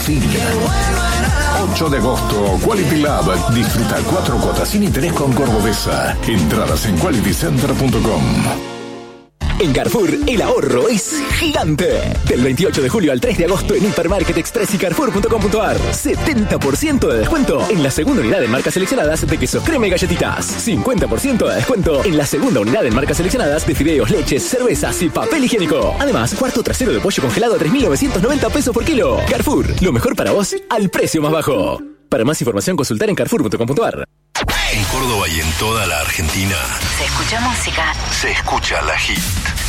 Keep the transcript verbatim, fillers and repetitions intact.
Brasil. ocho de agosto, Quality Lab. Disfruta cuatro cuotas sin interés con Cordobesa. Entradas en quality center punto com. En Carrefour, el ahorro es gigante. Del veintiocho de julio al tres de agosto en Hipermarket Express y Carrefour punto com punto ar. setenta por ciento de descuento en la segunda unidad en marcas seleccionadas de quesos crema y galletitas. cincuenta por ciento de descuento en la segunda unidad en marcas seleccionadas de fideos, leches, cervezas y papel higiénico. Además, cuarto trasero de pollo congelado a tres mil novecientos noventa pesos por kilo. Carrefour, lo mejor para vos al precio más bajo. Para más información, consultar en Carrefour punto com punto ar. En Córdoba y en toda la Argentina se escucha música. Se escucha La Hit.